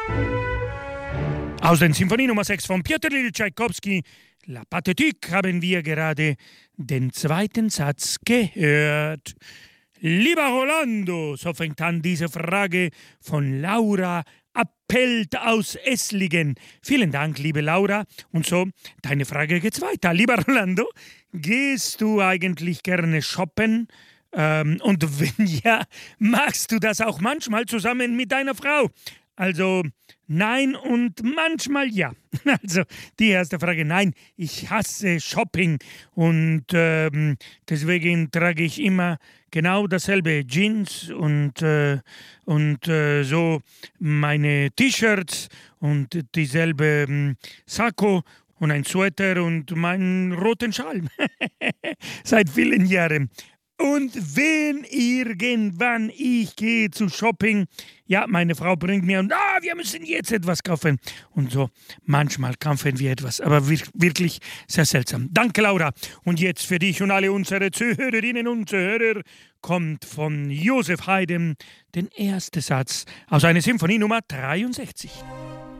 Aus der Sinfonie Nummer 6 von Piotr Ilyich Tschaikowski, La Pathétique, haben wir gerade den zweiten Satz gehört. Lieber Rolando, so fängt an diese Frage von Laura Appelt aus Esslingen. Vielen Dank, liebe Laura. Und so, deine Frage geht's weiter. Lieber Rolando, gehst du eigentlich gerne shoppen? Und wenn ja, machst du das auch manchmal zusammen mit deiner Frau? Also nein und manchmal ja. Also die erste Frage, nein, ich hasse Shopping und deswegen trage ich immer genau dasselbe, Jeans und so meine T-Shirts und dieselbe Sakko und ein Sweater und meinen roten Schal. Seit vielen Jahren. Und wenn irgendwann ich gehe zu Shopping, ja, meine Frau bringt mir und wir müssen jetzt etwas kaufen. Und so, manchmal kaufen wir etwas, aber wirklich sehr seltsam. Danke, Laura. Und jetzt für dich und alle unsere Zuhörerinnen und Zuhörer kommt von Joseph Haydn der erste Satz aus einer Sinfonie Nummer 63.